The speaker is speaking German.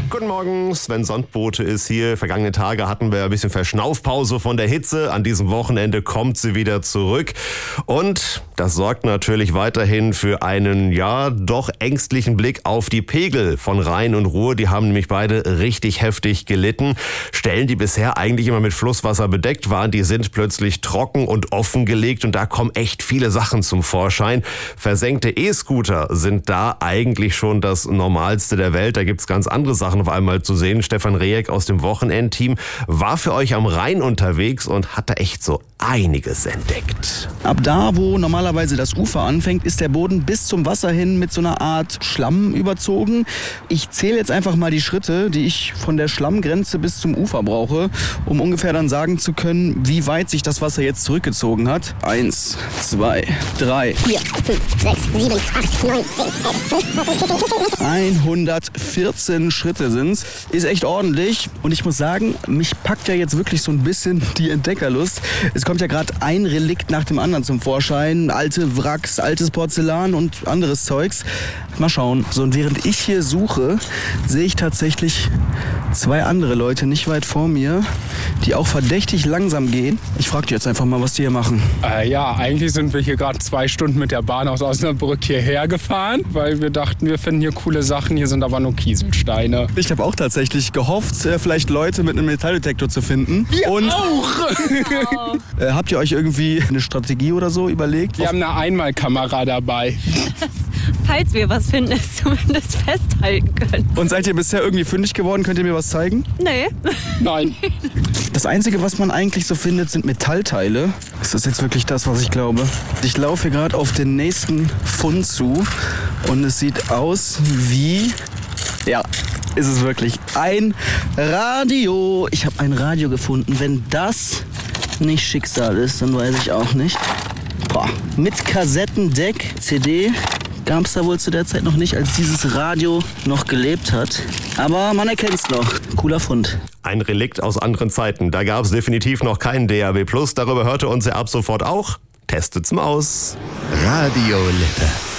Guten Morgen, Sven Sandbote ist hier. Vergangene Tage hatten wir ein bisschen Verschnaufpause von der Hitze. An diesem Wochenende kommt sie wieder zurück. Und das sorgt natürlich weiterhin für einen, doch ängstlichen Blick auf die Pegel von Rhein und Ruhr. Die haben nämlich beide richtig heftig gelitten. Stellen, die bisher eigentlich immer mit Flusswasser bedeckt waren, die sind plötzlich trocken und offengelegt. Und da kommen echt viele Sachen zum Vorschein. Versenkte E-Scooter sind da eigentlich schon das Normalste der Welt. Da gibt's ganz andere Sachen auf einmal zu sehen. Stefan Rehek aus dem Wochenendteam war für euch am Rhein unterwegs und hat da echt so einiges entdeckt. Ab da, wo normalerweise das Ufer anfängt, ist der Boden bis zum Wasser hin mit so einer Art Schlamm überzogen. Ich zähle jetzt einfach mal die Schritte, die ich von der Schlammgrenze bis zum Ufer brauche, um ungefähr dann sagen zu können, wie weit sich das Wasser jetzt zurückgezogen hat. 1, 2, 3, 4, 5, 6, 7, 8, 9, 10, 114 Schritte sind's. Ist echt ordentlich. Und ich muss sagen, mich packt ja jetzt wirklich so ein bisschen die Entdeckerlust. Es kommt ja gerade ein Relikt nach dem anderen zum Vorschein. Alte Wracks, altes Porzellan und anderes Zeugs. Mal schauen. So, und während ich hier suche, sehe ich tatsächlich 2 andere Leute nicht weit vor mir, die auch verdächtig langsam gehen. Ich frage die jetzt einfach mal, was die hier machen. Eigentlich sind wir hier gerade 2 Stunden mit der Bahn aus Osnabrück hierher gefahren, weil wir dachten, wir finden hier coole Sachen. Hier sind aber nur Kieselsteine. Ich habe auch tatsächlich gehofft, vielleicht Leute mit einem Metalldetektor zu finden. Wir und auch! Habt ihr euch irgendwie eine Strategie oder so überlegt? Wir haben eine Einmalkamera dabei. Falls wir was finden, es zumindest festhalten können. Und seid ihr bisher irgendwie fündig geworden? Könnt ihr mir was zeigen? Nee. Nein. Das Einzige, was man eigentlich so findet, sind Metallteile. Ist das jetzt wirklich das, was ich glaube? Ich laufe hier gerade auf den nächsten Fund zu und es sieht aus wie... Ja, ist es wirklich. Ein Radio. Ich habe ein Radio gefunden. Wenn das nicht Schicksal ist, dann weiß ich auch nicht. Mit Kassettendeck, CD... gab es da wohl zu der Zeit noch nicht, als dieses Radio noch gelebt hat. Aber man erkennt es noch. Cooler Fund. Ein Relikt aus anderen Zeiten. Da gab es definitiv noch keinen DAB+. Darüber hörte uns ja ab sofort auch. Testet's mal aus. Radio Lippe.